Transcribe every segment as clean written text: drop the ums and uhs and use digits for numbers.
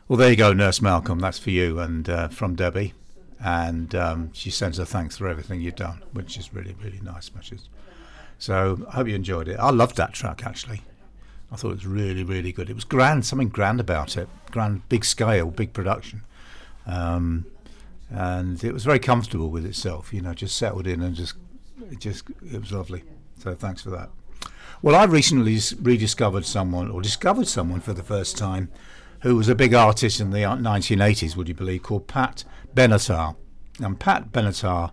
Well, there you go, Nurse Malcolm. That's for you, and from Debbie. And she sends her thanks for everything you've done, which is really, really nice messages. So I hope you enjoyed it. I loved that track, actually. I thought it was really, really good. It was grand, something grand about it. Grand, big scale, big production. And it was very comfortable with itself, just settled in and it was lovely. So thanks for that. Well, I recently discovered someone for the first time who was a big artist in the 1980s, would you believe, called Pat Benatar. And Pat Benatar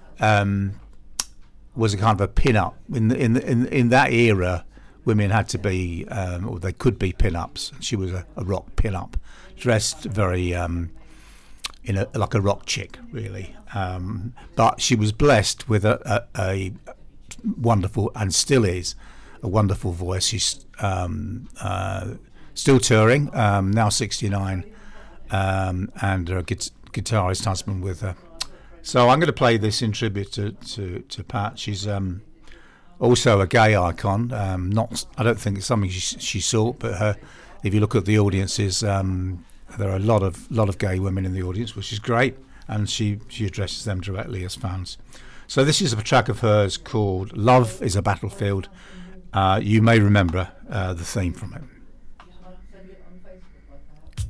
was a kind of a pin-up. In that era, women had to be, or they could be pin-ups. She was a rock pin-up, dressed very like a rock chick, really. But she was blessed with a wonderful, and still is, a wonderful voice. She's still touring, now 69, and her guitarist husband with her. So I'm going to play this in tribute to Pat. She's also a gay icon. I don't think it's something she sought, but if you look at the audiences, there are a lot of gay women in the audience, which is great, and she addresses them directly as fans. So this is a track of hers called "Love Is a Battlefield." You may remember the theme from it.